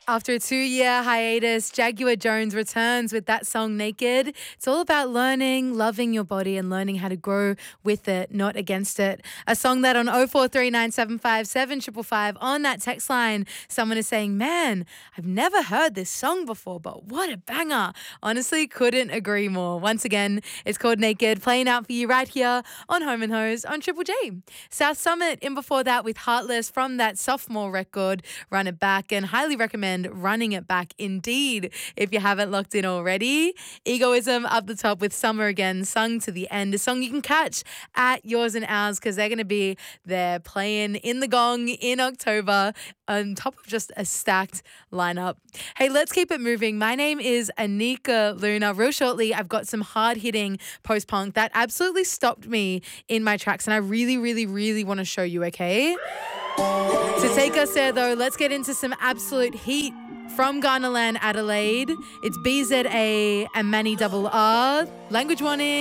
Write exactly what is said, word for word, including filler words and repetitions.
After a two-year hiatus, Jaguar Jones returns with that song Naked. It's all about learning, loving your body and learning how to grow with it, not against it. A song that on oh four three nine seven five seven five five five on that text line, someone is saying, man, I've never heard this song before, but what a banger. Honestly, couldn't agree more. Once again, it's called Naked, playing out for you right here on Home and Hose on Triple J. South Summit in before that with Heartless from that sophomore record, Run It Back, and highly recommend running it back indeed if you haven't locked in already. Egoism up the top with Summer Again, sung to the end, a song you can catch at Yours and Ours because they're going to be there playing in the Gong in October on top of just a stacked lineup. Hey, let's keep it moving. My name is Anika Luna. Real shortly, I've got some hard-hitting post-punk that absolutely stopped me in my tracks, and I really, really, really want to show you, okay? To take us there, though, let's get into some absolute heat from Ghanaland, Adelaide. It's B Z A and Manny Double R. Language warning.